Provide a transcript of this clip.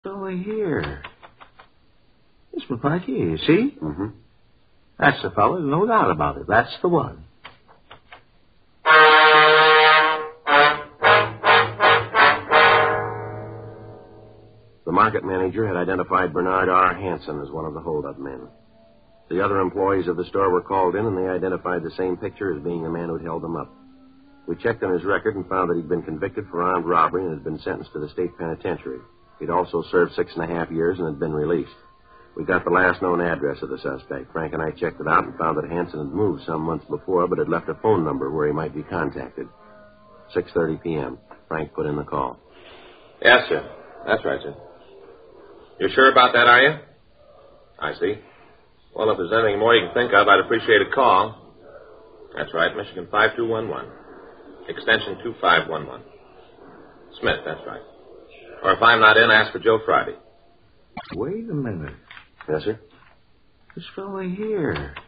fella here. It's McCarthy, you see? Mm-hmm. That's the fella, no doubt about it. That's the one. The market manager had identified Bernard R. Hanson as one of the hold-up men. The other employees of the store were called in, and they identified the same picture as being the man who'd held them up. We checked on his record and found that he'd been convicted for armed robbery and had been sentenced to the state penitentiary. He'd also served 6.5 years and had been released. We got the last known address of the suspect. Frank and I checked it out and found that Hanson had moved some months before, but had left a phone number where he might be contacted. 6:30 p.m. Frank put in the call. Yes, sir. That's right, sir. You're sure about that, are you? I see. Well, if there's anything more you can think of, I'd appreciate a call. That's right, Michigan 5211. Extension 2511. Smith, that's right. Or if I'm not in, ask for Joe Friday. Wait a minute. Yes, sir? This fella here.